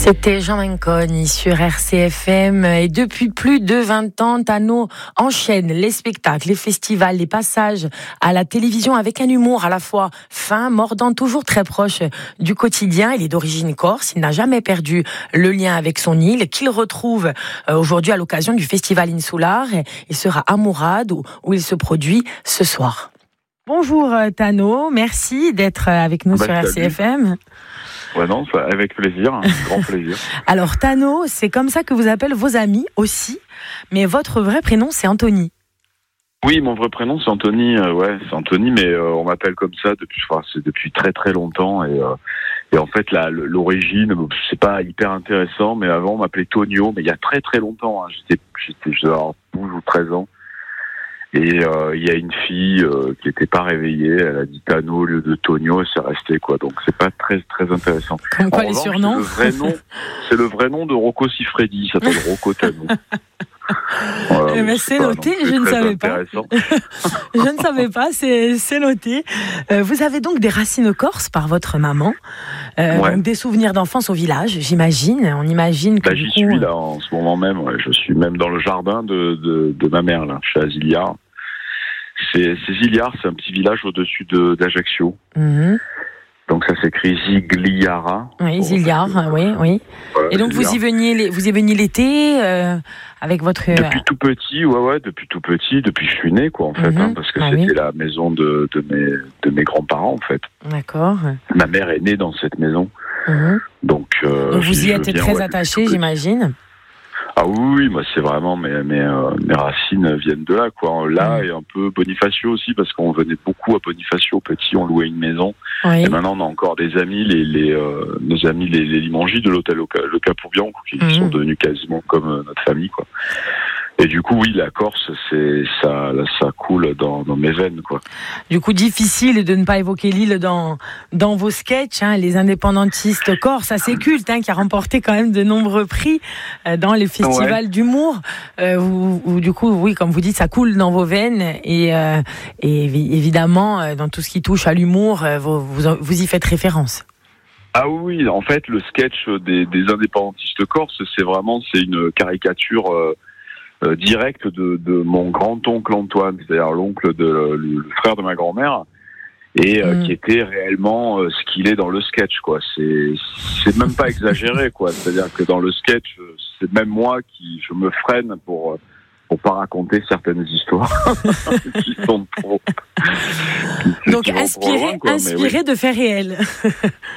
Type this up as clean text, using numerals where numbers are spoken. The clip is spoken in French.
C'était Jean Manconi sur RCFM et depuis plus de 20 ans, Tano enchaîne les spectacles, les festivals, les passages à la télévision avec un humour à la fois fin, mordant, toujours très proche du quotidien. Il est d'origine corse, il n'a jamais perdu le lien avec son île qu'il retrouve aujourd'hui à l'occasion du festival Insular. Il sera à Mourad où il se produit ce soir. Bonjour Tano, merci d'être avec nous sur RCFM. Ouais, non, avec plaisir, un grand plaisir. Alors Tano, c'est comme ça que vous appellent vos amis aussi, mais votre vrai prénom c'est Anthony. Oui, mon vrai prénom c'est Anthony, c'est Anthony, mais on m'appelle comme ça depuis très très longtemps et en fait l'origine, c'est pas hyper intéressant, mais avant on m'appelait Tonio, mais il y a très très longtemps, hein, j'étais genre 12 ou 13 ans. Et il y a une fille qui était pas réveillée, elle a dit Tano au lieu de Tonio, et c'est resté quoi. Donc c'est pas très très intéressant. Comme quoi les surnoms. C'est le vrai nom de Rocco Siffredi, il s'appelle Rocco Tano. Voilà, mais c'est noté, je ne savais pas. Je ne savais pas, c'est noté. Vous avez donc des racines corses par votre maman, donc des souvenirs d'enfance au village, j'imagine. On imagine que j'y suis là en ce moment même. Ouais, je suis même dans le jardin de ma mère là, chez Aziliard. C'est Ziliard, c'est un petit village au-dessus d'Ajaccio. Mm-hmm. Donc ça s'écrit Zigliara. Oui, Ziliard, oui. Voilà, et donc Ziliard. vous y veniez l'été avec votre. Depuis tout petit, depuis tout petit, depuis que je suis né, quoi, en fait, parce que c'était la maison de mes grands-parents, en fait. D'accord. Ma mère est née dans cette maison, donc vous y êtes très attaché, j'imagine. Ah oui, moi c'est vraiment mes racines viennent de là, quoi. Là et un peu Bonifacio aussi, parce qu'on venait beaucoup à Bonifacio petit, on louait une maison. Oui. Et maintenant on a encore des amis, nos amis les Limangis de l'hôtel Le Capoubian, qui sont devenus quasiment comme notre famille, quoi. Et du coup, oui, la Corse, ça coule dans mes veines, quoi. Du coup, difficile de ne pas évoquer l'île dans vos sketchs, hein, les indépendantistes corses, assez culte, hein, qui a remporté quand même de nombreux prix dans les festivals d'humour. Où du coup, oui, comme vous dites, ça coule dans vos veines et évidemment, dans tout ce qui touche à l'humour, vous y faites référence. Ah oui, en fait, le sketch des indépendantistes corses, c'est une caricature direct de mon grand-oncle Antoine, c'est-à-dire le frère de ma grand-mère, et qui était réellement ce qu'il est dans le sketch, quoi. C'est même pas exagéré, quoi. C'est-à-dire que dans le sketch, c'est même moi je me freine pour pas raconter certaines histoires qui sont trop. Donc inspiré de faits réels.